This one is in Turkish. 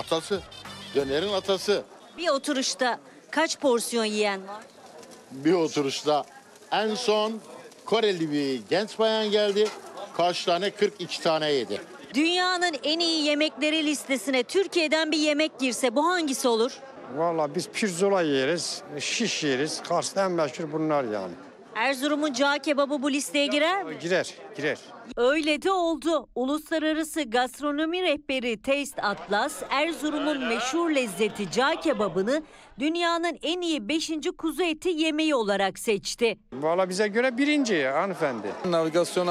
Atası. Dönerin atası. Bir oturuşta kaç porsiyon yiyen var? Bir oturuşta en son Koreli bir genç bayan geldi. Kaç tane? 42 tane yedi. Dünyanın en iyi yemekleri listesine Türkiye'den bir yemek girse bu hangisi olur? Vallahi biz pirzola yeriz, şiş yeriz. Kars'ta en meşhur bunlar yani. Erzurum'un cağ kebabı bu listeye girer mi? Girer. Öyle de oldu. Uluslararası gastronomi rehberi Taste Atlas, Erzurum'un meşhur lezzeti cağ kebabını dünyanın en iyi 5. kuzu eti yemeği olarak seçti. Vallahi bize göre birinci hanımefendi. Navigasyon